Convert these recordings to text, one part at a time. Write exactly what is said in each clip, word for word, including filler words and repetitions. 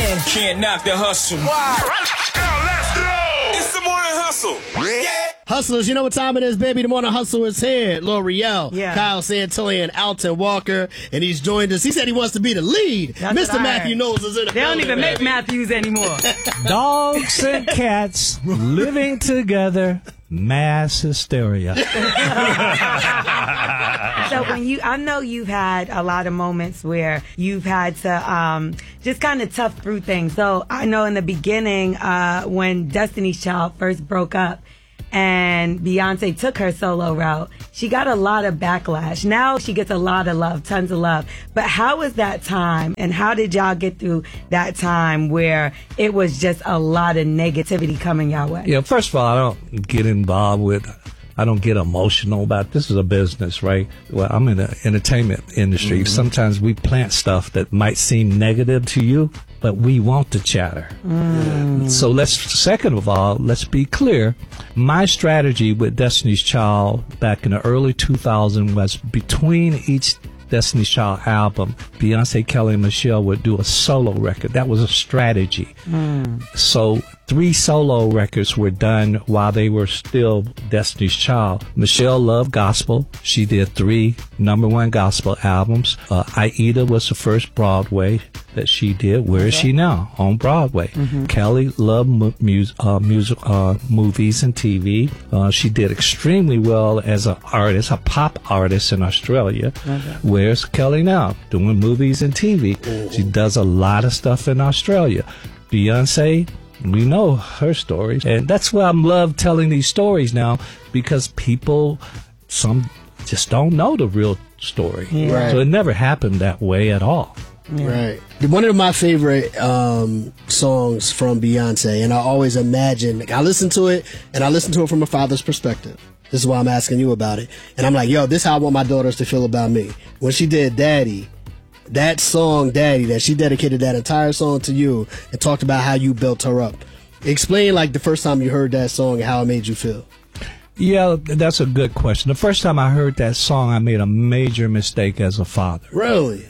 Yeah. Can't knock the hustle. Why? Now let's go. It's the morning hustle. Yeah. Hustlers, you know what time it is, baby. The morning hustle is here. L'Oreal, Yeah. Kyle Santoya, and Alton Walker, and he's joined us. He said he wants to be the lead. That's Mister what I Matthew heard. Knowles is in the They don't building, even make baby. Matthews anymore. Dogs and cats living together, mass hysteria. So when you, I know you've had a lot of moments where you've had to um, just kind of tough through things. So I know in the beginning uh, when Destiny's Child first broke up and Beyonce took her solo route, she got a lot of backlash. Now she gets a lot of love, tons of love. But how was that time, and how did y'all get through that time where it was just a lot of negativity coming your way? Yeah, first of all, I don't get involved with, I don't get emotional about, this is a business, right? Well, I'm in the entertainment industry. Mm-hmm. Sometimes we plant stuff that might seem negative to you, but we want the chatter. Mm. So let's, second of all, let's be clear. My strategy with Destiny's Child back in the early two thousands was between each Destiny's Child album, Beyonce, Kelly, and Michelle would do a solo record. That was a strategy. Mm. So three solo records were done while they were still Destiny's Child. Michelle loved gospel. She did three number one gospel albums. Uh, Aida was the first Broadway that she did. Where is she now? On Broadway. Mm-hmm. Kelly loved mu- mus- uh, music, uh, movies and T V. Uh, she did extremely well as an artist, a pop artist in Australia. Okay. Where's Kelly now? Doing movies and T V. Mm-hmm. She does a lot of stuff in Australia. Beyonce, we know her stories. And that's why I love telling these stories now, because people, some just don't know the real story. Yeah. Right. So it never happened that way at all. Yeah. Right. One of my favorite um, songs from Beyonce, and I always imagine, like, I listen to it, and I listen to it from a father's perspective. This is why I'm asking you about it. And I'm like, yo, this is how I want my daughters to feel about me. When she did Daddy, that song, Daddy, that she dedicated that entire song to you and talked about how you built her up. Explain, like, the first time you heard that song and how it made you feel. Yeah, that's a good question. The first time I heard that song, I made a major mistake as a father. Really?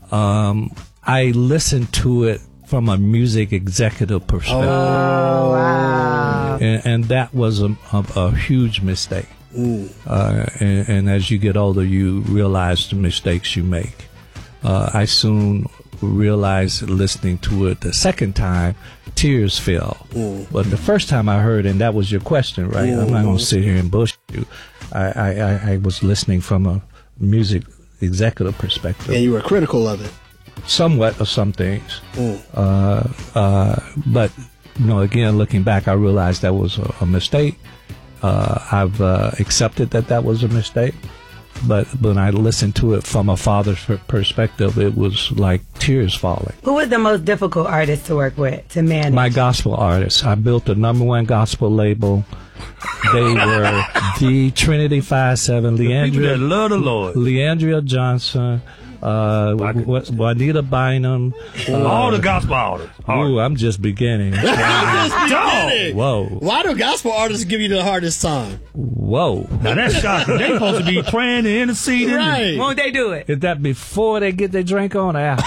Um, I listened to it from a music executive perspective. Oh, wow. And, and that was a, a, a huge mistake. Mm. Uh, and, and as you get older, you realize the mistakes you make. Uh, I soon realized, listening to it the second time, tears fell. Mm. But the first time I heard, and that was your question, right? Mm. I'm not going to sit here and bullshit you. I, I, I was listening from a music executive perspective. And you were critical of it. Somewhat of some things. Mm. Uh, uh, but, you know, again, looking back, I realized that was a, a mistake. Uh, I've uh, accepted that that was a mistake. But when I listened to it from a father's perspective, it was like tears falling. Who was the most difficult artist to work with, to manage? My gospel artists. I built a number one gospel label. They were the Trinity five seven, Leandria, love the Lord. Leandria Johnson, uh, Juanita Bynum. Uh, all the gospel artists. Ooh, I'm just beginning. I'm just beginning. Whoa. Why do gospel artists give you the hardest time? Whoa. Now that's shocking. They supposed to be praying and interceding. Right. Won't they do it? Is that before they get their drink on or after?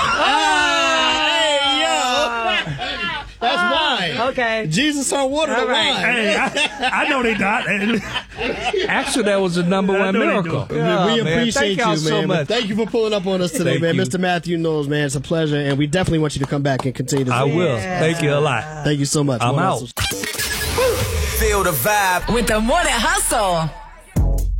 Hey, yo. That's wine. Okay. Jesus turned water to All right. wine. Hey, I, I know they not. Actually, that was the number I one know they miracle. do. Yeah, we Oh, man. appreciate Thank you, y'all man. so much. Thank you for pulling up on us today, Thank man. you. Mister Matthew Knowles, man. It's a pleasure, and we definitely want you to come back and continue to I will. Yeah. Thank you a lot. Thank you so much. I'm Morning out. Hustle. Feel the vibe With the Morning Hustle.